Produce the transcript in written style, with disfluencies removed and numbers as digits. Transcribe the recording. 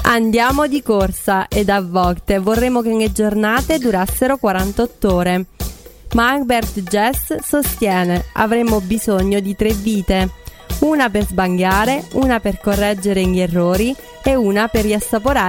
Andiamo di corsa ed a volte vorremmo che le giornate durassero 48 ore. Ma Albert Jess sostiene: avremmo bisogno di 3 vite, una per sbagliare, una per correggere gli errori e una per riassaporare